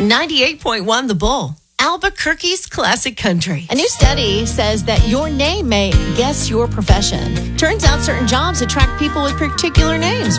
98.1 The Bull, Albuquerque's classic country. A new study says that your name may guess your profession. Turns out certain jobs attract people with particular names.